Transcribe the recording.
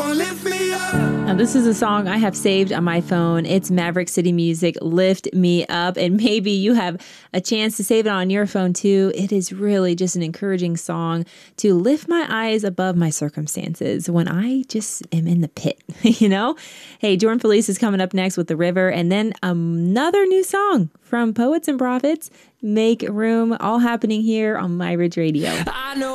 Now, this is a song I have saved on my phone. It's Maverick City Music, Lift Me Up. And maybe you have a chance to save it on your phone too. It is really just an encouraging song to lift my eyes above my circumstances when I just am in the pit, you know? Hey, Jordan Felice is coming up next with The River, and then another new song from Poets and Prophets, Make Room, all happening here on My Ridge Radio. I know